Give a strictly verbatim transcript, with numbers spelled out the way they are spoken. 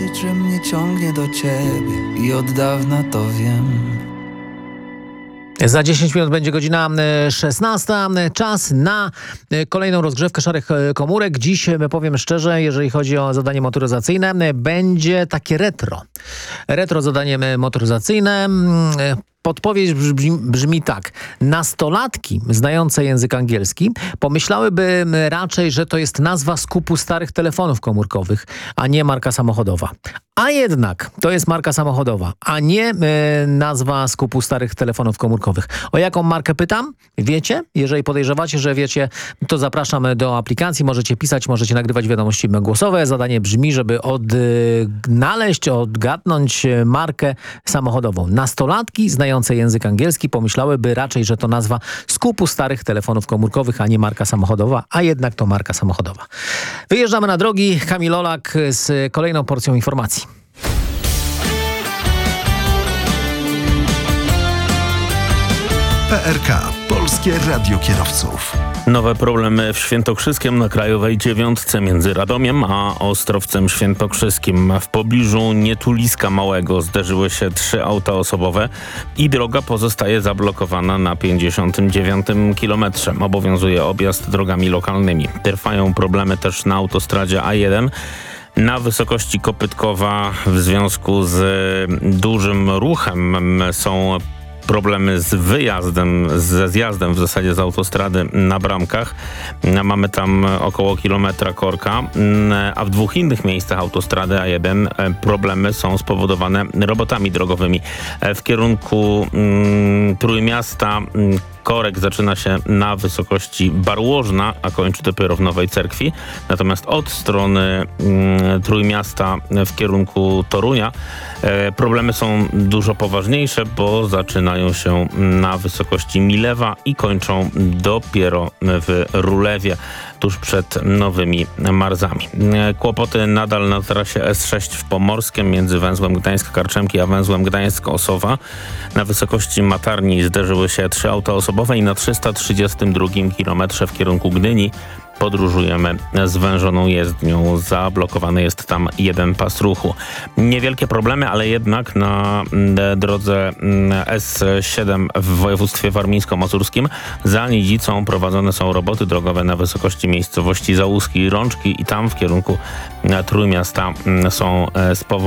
że mnie ciągnie do ciebie i od dawna to wiem. Za dziesięć minut będzie godzina szesnasta. Czas na kolejną rozgrzewkę szarych komórek. Dziś, powiem szczerze, jeżeli chodzi o zadanie motoryzacyjne, będzie takie retro. Retro zadanie motoryzacyjne. Podpowiedź brzmi, brzmi tak. Nastolatki znające język angielski pomyślałyby raczej, że to jest nazwa skupu starych telefonów komórkowych, a nie marka samochodowa. A jednak to jest marka samochodowa, a nie e, nazwa skupu starych telefonów komórkowych. O jaką markę pytam? Wiecie? Jeżeli podejrzewacie, że wiecie, to zapraszam do aplikacji. Możecie pisać, możecie nagrywać wiadomości głosowe. Zadanie brzmi, żeby odnaleźć, odgadnąć markę samochodową. Nastolatki znające język angielski pomyślałyby raczej, że to nazwa skupu starych telefonów komórkowych, a nie marka samochodowa, a jednak to marka samochodowa. Wyjeżdżamy na drogi. Kamil Olak z kolejną porcją informacji. P R K. Polskie Radio Kierowców. Nowe problemy w Świętokrzyskiem na Krajowej Dziewiątce między Radomiem a Ostrowcem Świętokrzyskim. W pobliżu Nietuliska Małego zderzyły się trzy auta osobowe i droga pozostaje zablokowana na pięćdziesiątym dziewiątym kilometrze. Obowiązuje objazd drogami lokalnymi. Trwają problemy też na autostradzie A jeden. Na wysokości Kopytkowa w związku z dużym ruchem są problemy z wyjazdem, ze zjazdem w zasadzie z autostrady na Bramkach. Mamy tam około kilometra korka, a w dwóch innych miejscach autostrady A jeden problemy są spowodowane robotami drogowymi. W kierunku mm, Trójmiasta korek zaczyna się na wysokości Barłożna, a kończy dopiero w Nowej Cerkwi. Natomiast od strony mm, Trójmiasta w kierunku Torunia e, problemy są dużo poważniejsze, bo zaczynają się na wysokości Milewa i kończą dopiero w Rulewie, tuż przed Nowymi Marzami. E, kłopoty nadal na trasie S sześć w Pomorskiem między węzłem Gdańsk-Karczemki a węzłem Gdańsk-Osowa. Na wysokości Matarni zderzyły się trzy auta osobowe i na trzysta trzydziestym drugim kilometrze w kierunku Gdyni podróżujemy zwężoną jezdnią. Zablokowany jest tam jeden pas ruchu. Niewielkie problemy, ale jednak na drodze S siedem w województwie warmińsko-mazurskim za Nidzicą prowadzone są roboty drogowe na wysokości miejscowości Załuski i Rączki i tam w kierunku Trójmiasta są spowodowane